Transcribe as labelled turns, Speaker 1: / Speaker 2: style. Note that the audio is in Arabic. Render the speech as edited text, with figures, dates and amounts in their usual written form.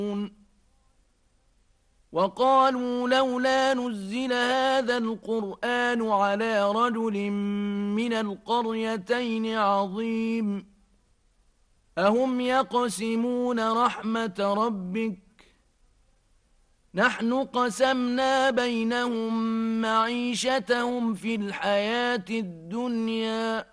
Speaker 1: وقالوا لولا نزل هذا القرآن على رجل من القريتين عظيم أهم يقسمون رحمة ربك نحن قسمنا بينهم معيشتهم في الحياة الدنيا